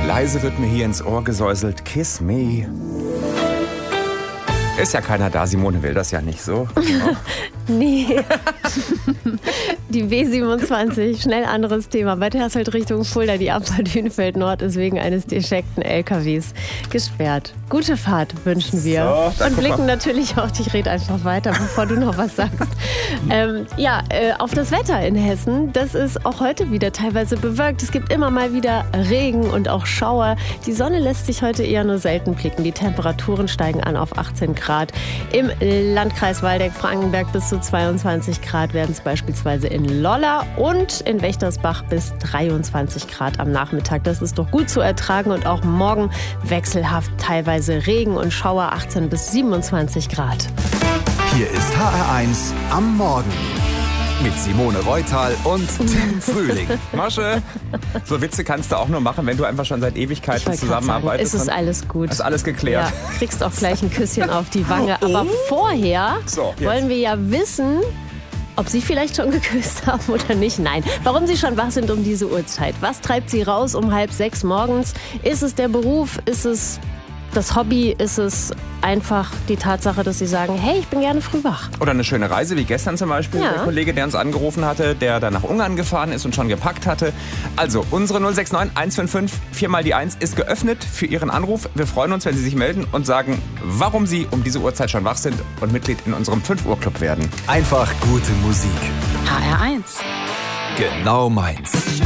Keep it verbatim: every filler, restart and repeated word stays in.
Leise wird mir hier ins Ohr gesäuselt, kiss me. Ist ja keiner da, Simone will das ja nicht so. Nee. Die W siebenundzwanzig, schnell anderes Thema. Bei Hersfeld Richtung Fulda, die Abfahrt Hünfeld Nord ist wegen eines defekten L K Ws gesperrt. Gute Fahrt wünschen wir. So, und blicken natürlich auch, ich rede einfach weiter, bevor du noch was sagst. ähm, ja, äh, auf das Wetter in Hessen, das ist auch heute wieder teilweise bewölkt. Es gibt immer mal wieder Regen und auch Schauer. Die Sonne lässt sich heute eher nur selten blicken. Die Temperaturen steigen an auf achtzehn Grad. Im Landkreis Waldeck-Frankenberg bis zu zweiundzwanzig Grad werden es beispielsweise in Lolla und in Wächtersbach bis dreiundzwanzig Grad am Nachmittag. Das ist doch gut zu ertragen und auch morgen wechselhaft teilweise Regen und Schauer, achtzehn bis siebenundzwanzig Grad. Hier ist H R eins am Morgen mit Simone Reutal und Tim Frühling. Masche, so Witze kannst du auch nur machen, wenn du einfach schon seit Ewigkeiten zusammenarbeitest. Ist es alles gut. Ist alles geklärt. Ja, kriegst auch gleich ein Küsschen auf die Wange. Aber vorher So, jetzt. wollen wir ja wissen, ob Sie vielleicht schon geküsst haben oder nicht. Nein. Warum Sie schon wach sind um diese Uhrzeit. Was treibt Sie raus um halb sechs morgens? Ist es der Beruf? Ist es das Hobby? Ist es einfach die Tatsache, dass Sie sagen, hey, ich bin gerne früh wach? Oder eine schöne Reise, wie gestern zum Beispiel. Ja. Der Kollege, der uns angerufen hatte, der dann nach Ungarn gefahren ist und schon gepackt hatte. Also, unsere null sechs neun eins fünf fünf vier mal die eins ist geöffnet für Ihren Anruf. Wir freuen uns, wenn Sie sich melden und sagen, warum Sie um diese Uhrzeit schon wach sind und Mitglied in unserem fünf Uhr Club werden. Einfach gute Musik. H R eins. Genau meins.